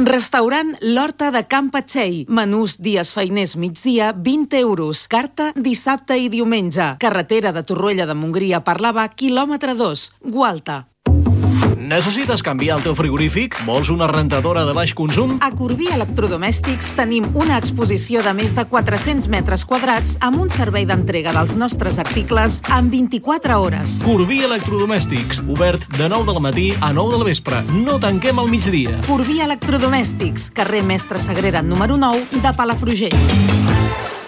Restaurant L'Horta de Can Patxell. Menús dies feiners migdia, 20 euros. Carta dissabte i diumenge. Carretera de Torroella de Montgrí a Parlavà, quilòmetre 2, Gualta. Necessites canviar el teu frigorífic? Vols una rentadora de baix consum? A Corbí Electrodomèstics tenim una exposició de més de 400 metres quadrats amb un servei d'entrega dels nostres articles en 24 hores. Corbí Electrodomèstics, obert de 9 del matí a 9 del vespre. No tanquem al migdia. Corbí Electrodomèstics, carrer Mestre Sagrera número 9 de Palafrugell.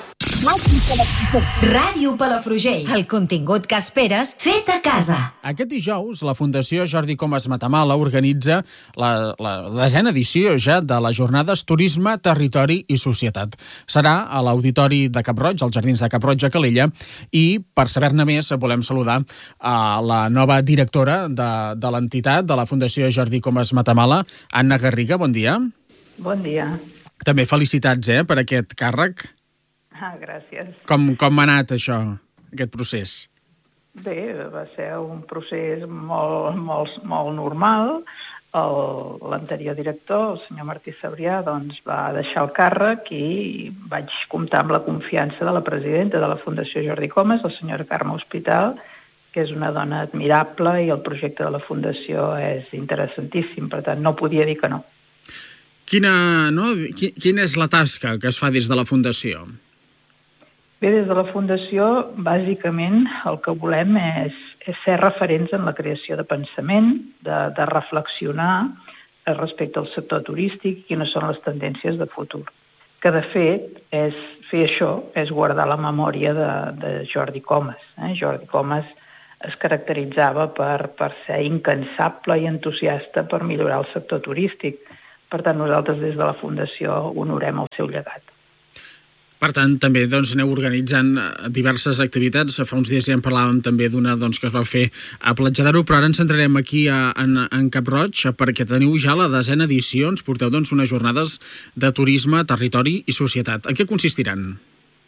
Ràdio Palafrugell. El contingut que esperes fet a casa. Aquest dijous, la Fundació Jordi Comas Matamala organitza la 10a edició ja de les jornades Turisme, Territori i Societat. Serà a l'Auditori de Cap-roig, als Jardins de Cap-roig a Calella, i per saber-ne més volem saludar a la nova directora de l'entitat, de la Fundació Jordi Comas Matamala, Anna Garriga. Bon dia. Bon dia. També felicitats per aquest càrrec. Gràcies. Com ha anat això, aquest procés? Bé, va ser un procés molt normal. L'anterior director, el senyor Martí Sabrià, doncs, va deixar el càrrec i vaig comptar amb la confiança de la presidenta de la Fundació Jordi Comas, la senyora Carme Hospital, que és una dona admirable i el projecte de la Fundació és interessantíssim, per tant, no podia dir que no. Quina és la tasca que es fa des de la Fundació? Bé, des de la Fundació, bàsicament, el que volem és ser referents en la creació de pensament, de reflexionar respecte al sector turístic i quines són les tendències de futur. Que, de fet, fer això és guardar la memòria de Jordi Comas. Jordi Comas es caracteritzava per ser incansable i entusiasta per millorar el sector turístic. Per tant, nosaltres des de la Fundació honorem el seu llegat. Per tant, també aneu organitzant diverses activitats. Fa uns dies ja en parlàvem també d'una que es va fer a Platja d'Aro, però ara ens centrarem aquí en Cap-roig, perquè teniu ja la 10a edició, ens porteu unes jornades de turisme, territori i societat. En què consistiran?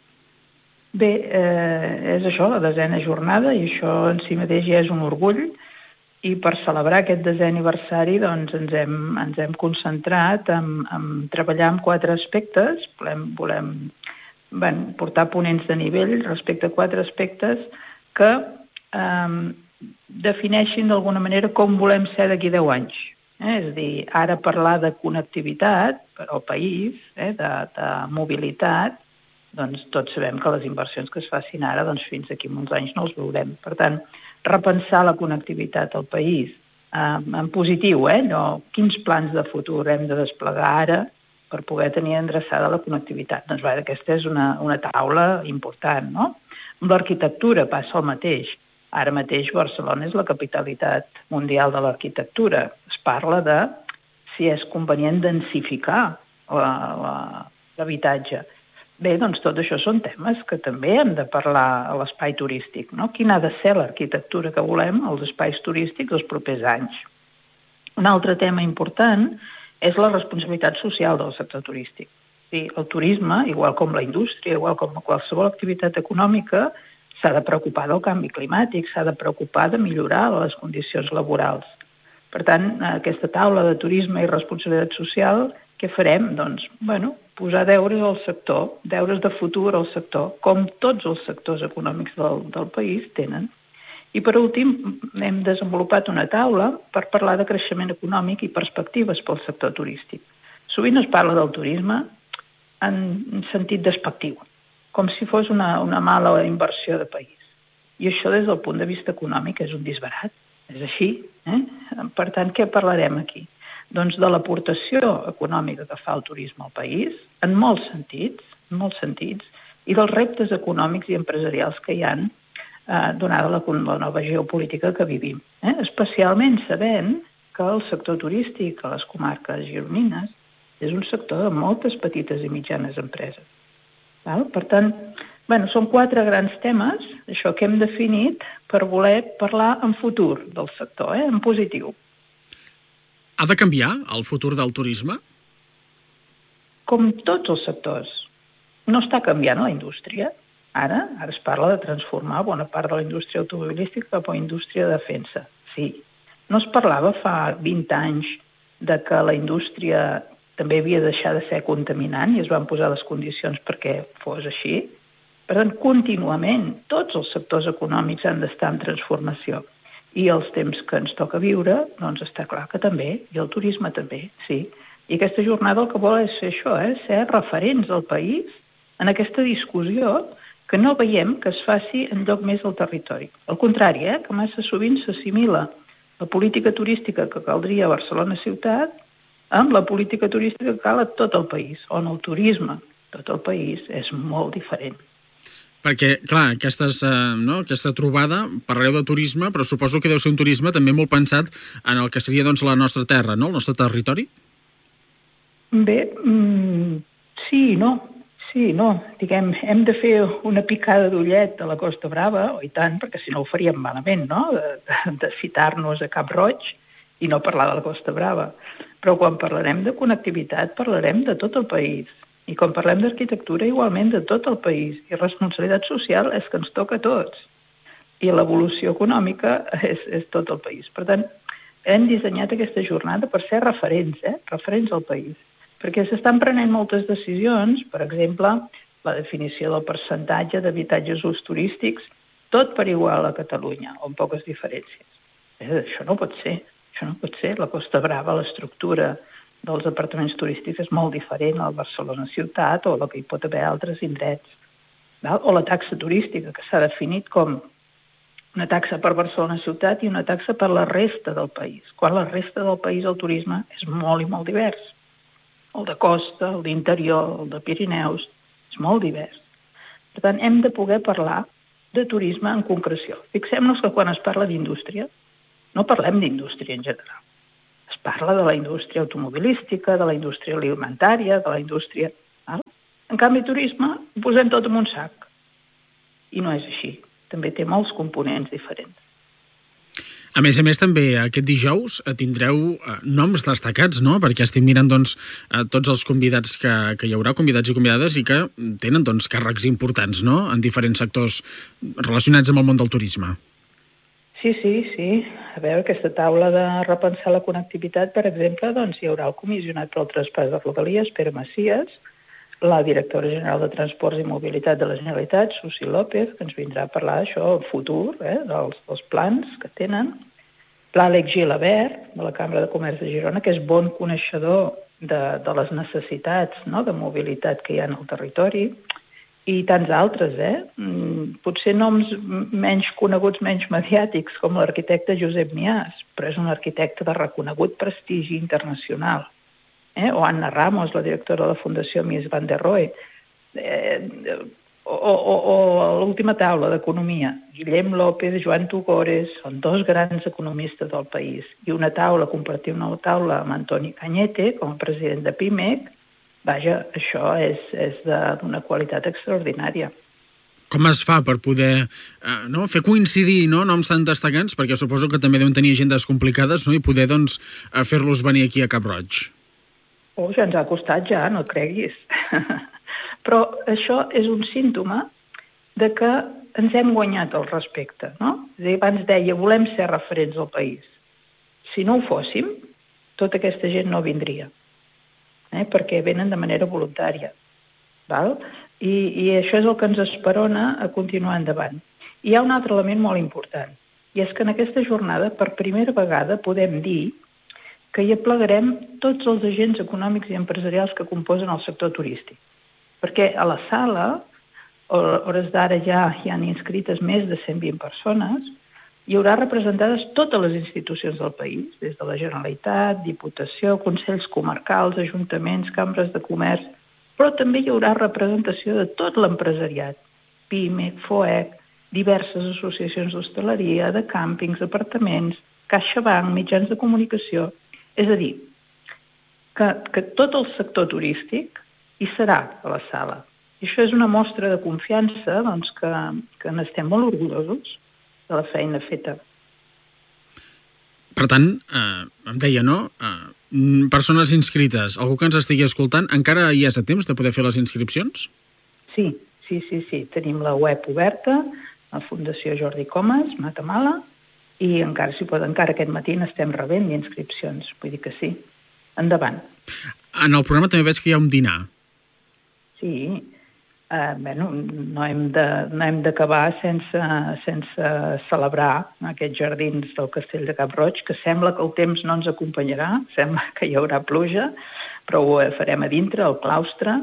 Bé, és això, la 10a jornada, i això en si mateix ja és un orgull, i per celebrar aquest 10è aniversari doncs, ens hem concentrat en treballar en 4 aspectes. Volem portar ponents de nivell respecte a 4 aspectes que defineixin d'alguna manera com volem ser d'aquí 10 anys. És a dir, ara parlar de connectivitat per al país, de mobilitat, doncs tots sabem que les inversions que es facin ara fins d'aquí uns anys no els veurem. Per tant, repensar la connectivitat al país en positiu, no quins plans de futur hem de desplegar ara per poder tenir endreçada la connectivitat. Doncs aquesta és una taula important, no? Amb l'arquitectura passa el mateix. Ara mateix Barcelona és la capitalitat mundial de l'arquitectura. Es parla de si és convenient densificar l'habitatge. Bé, doncs tot això són temes que també hem de parlar a l'espai turístic, no? Quina ha de ser l'arquitectura que volem als espais turístics els propers anys. Un altre tema important és la responsabilitat social del sector turístic. El turisme, igual com la indústria, igual com qualsevol activitat econòmica, s'ha de preocupar del canvi climàtic, s'ha de preocupar de millorar les condicions laborals. Per tant, aquesta taula de turisme i responsabilitat social, què farem? Doncs, posar deures al sector, deures de futur al sector, com tots els sectors econòmics del país tenen. I per últim, hem desenvolupat una taula per parlar de creixement econòmic i perspectives pel sector turístic. Sovint es parla del turisme en sentit despectiu, com si fos una mala inversió de país. I això des del punt de vista econòmic és un disbarat, és així. Per tant, què parlarem aquí? Doncs de l'aportació econòmica que fa el turisme al país, en molts sentits, i dels reptes econòmics i empresarials que hi ha donada la nova geopolítica que vivim. Especialment sabent que el sector turístic a les comarques gironines és un sector de moltes petites i mitjanes empreses. Per tant, són 4 grans temes, això que hem definit per voler parlar en futur del sector, en positiu. Ha de canviar el futur del turisme? Com tots els sectors. No està canviant la indústria. Ara es parla de transformar bona part de la indústria automobilística cap a la indústria de defensa. Sí. No es parlava fa 20 anys de que la indústria també havia de deixar de ser contaminant i es van posar les condicions perquè fos així. Per tant, contínuament, tots els sectors econòmics han d'estar en transformació. I els temps que ens toca viure, doncs està clar que també, i el turisme també, sí. I aquesta jornada el que vol és fer això, ser referents al país en aquesta discussió que no veiem que es faci enlloc més al territori. Al contrari, que massa sovint s'assimila la política turística que caldria a Barcelona ciutat amb la política turística que cal a tot el país, on el turisme, tot el país, és molt diferent. Perquè, clar, aquesta trobada, parlareu de turisme, però suposo que deu ser un turisme també molt pensat en el que seria doncs, la nostra terra, no? El nostre territori? Bé, sí i no. Sí, no. Diguem, hem de fer una picada d'ullet a la Costa Brava, o i tant, perquè si no ho faríem malament, no?, de citar-nos a Cap Roig i no parlar de la Costa Brava. Però quan parlarem de connectivitat, parlarem de tot el país. I quan parlem d'arquitectura, igualment de tot el país. I responsabilitat social és que ens toca a tots. I l'evolució econòmica és tot el país. Per tant, hem dissenyat aquesta jornada per ser referents, referents al país. Perquè s'estan prenent moltes decisions, per exemple, la definició del percentatge d'habitatges d'ús turístics, tot per igual a Catalunya, o amb poques diferències. Això no pot ser. Això no pot ser. La Costa Brava, l'estructura dels apartaments turístics és molt diferent al Barcelona ciutat o el que hi pot haver altres indrets. O la taxa turística, que s'ha definit com una taxa per Barcelona ciutat i una taxa per la resta del país. Quan la resta del país el turisme és molt i molt divers. El de costa, el d'interior, el de Pirineus, és molt divers. Per tant, hem de poder parlar de turisme en concreció. Fixem-nos que quan es parla d'indústria, no parlem d'indústria en general. Es parla de la indústria automobilística, de la indústria alimentària, de la indústria... En canvi, turisme ho posem tot en un sac. I no és així. També té molts components diferents. A més, també aquest dijous tindreu noms destacats, no? Perquè estic mirant doncs, tots els convidats que hi haurà, convidats i convidades, i que tenen doncs, càrrecs importants, no?, en diferents sectors relacionats amb el món del turisme. Sí. A veure, aquesta taula de repensar la connectivitat, per exemple, doncs hi haurà el comissionat per al traspàs de Rodalies, Pere Macias, la directora general de Transports i Mobilitat de la Generalitat, Susi López, que ens vindrà a parlar d'això, futur, dels plans que tenen. L'Àlex Gilabert, de la Cambra de Comerç de Girona, que és bon coneixedor de les necessitats, no?, de mobilitat que hi ha en el territori, i tants altres, Potser noms menys coneguts, menys mediàtics, com l'arquitecte Josep Mias, però és un arquitecte de reconegut prestigi internacional. O Anna Ramos, la directora de la Fundació Mies van der Rohe, o l'última taula d'economia, Guillem López, Joan Tugores, són dos grans economistes del país, i una taula, compartir una taula amb Antoni Cañete, com a president de PIMEC. Vaja, això és d'una qualitat extraordinària. Com es fa per poder fer coincidir noms tan destacats? Perquè suposo que també deuen tenir agendes complicades, no?, i poder doncs, fer-los venir aquí a Cap Roig. Ja ens ha costat, no et creguis. Però això és un símptoma de que ens hem guanyat el respecte, no? És a dir, abans deia, volem ser referents al país. Si no ho fóssim, tota aquesta gent no vindria, perquè venen de manera voluntària. Val? I això és el que ens esperona a continuar endavant. I hi ha un altre element molt important, i és que en aquesta jornada, per primera vegada, podem dir que hi aplegarem tots els agents econòmics i empresarials que composen el sector turístic. Perquè a la sala, a hores d'ara ja hi han inscrites més de 120 persones, hi haurà representades totes les institucions del país, des de la Generalitat, Diputació, Consells Comarcals, Ajuntaments, Cambres de Comerç, però també hi haurà representació de tot l'empresariat, PIMEC, FOEC, diverses associacions d'hostaleria, de càmpings, apartaments, CaixaBank, mitjans de comunicació. És a dir, que tot el sector turístic hi serà a la sala. I això és una mostra de confiança doncs, que n'estem molt orgullosos de la feina feta. Per tant, em deia, no? Persones inscrites, algú que ens estigui escoltant, encara hi és a temps de poder fer les inscripcions? Sí. Tenim la web oberta, la Fundació Jordi Comas, Matamala, i encara aquest matí n'estem rebent inscripcions, vull dir que sí. Endavant. En el programa també veig que hi ha un dinar. Sí, no hem d'acabar sense celebrar aquests jardins del Castell de Cap-roig, que sembla que el temps no ens acompanyarà, sembla que hi haurà pluja, però ho farem a dintre, al claustre,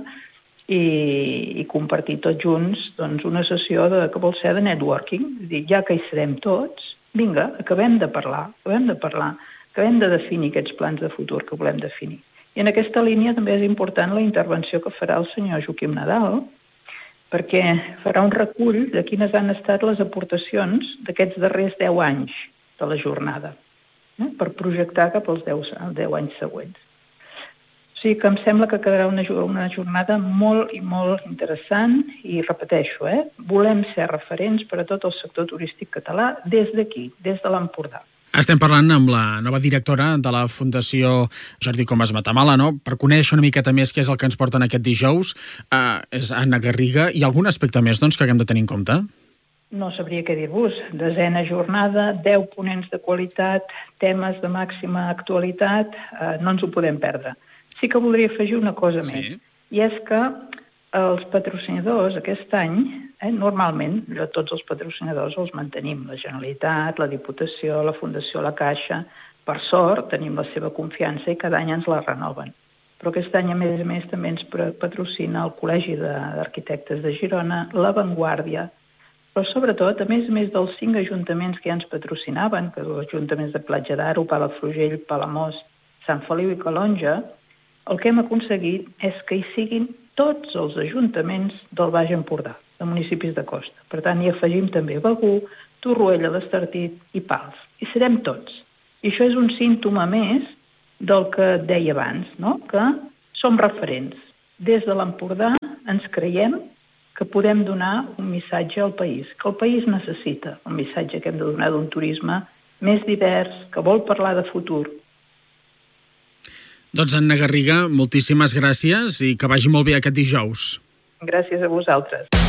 i compartir tots junts doncs, una sessió que vol ser de networking. És dir, ja que hi serem tots, vinga, acabem de parlar, acabem de definir aquests plans de futur que volem definir. I en aquesta línia també és important la intervenció que farà el senyor Joaquim Nadal, perquè farà un recull de quines han estat les aportacions d'aquests darrers 10 anys de la jornada, per projectar cap als 10 anys següents. O sigui que em sembla que quedarà una jornada molt i molt interessant i, repeteixo, volem ser referents per a tot el sector turístic català des d'aquí, des de l'Empordà. Estem parlant amb la nova directora de la Fundació Jordi Comas Matamala, no? Per conèixer una miqueta més què és el que ens porten aquest dijous, és Anna Garriga. I algun aspecte més doncs, que haguem de tenir en compte? No sabria què dir-vos. 10a jornada, 10 ponents de qualitat, temes de màxima actualitat, no ens ho podem perdre. Sí que voldria afegir una cosa més, i és que els patrocinadors aquest any, normalment, tots els patrocinadors els mantenim, la Generalitat, la Diputació, la Fundació La Caixa, per sort tenim la seva confiança i cada any ens la renoven. Però aquest any, a més, també ens patrocina el Col·legi d'Arquitectes de Girona, La Vanguardia, però sobretot, a més dels 5 ajuntaments que ja ens patrocinaven, que els ajuntaments de Platja d'Aro, Palafrugell, Palamós, Sant Feliu i Calonja, el que hem aconseguit és que hi siguin tots els ajuntaments del Baix Empordà, de municipis de costa. Per tant, hi afegim també Begur, Torroella d'Estartit i Pals. I serem tots. I això és un símptoma més del que deia abans, no? Que som referents. Des de l'Empordà ens creiem que podem donar un missatge al país, que el país necessita un missatge que hem de donar d'un turisme més divers, que vol parlar de futur. Doncs, Anna Garriga, moltíssimes gràcies i que vagi molt bé aquest dijous. Gràcies a vosaltres.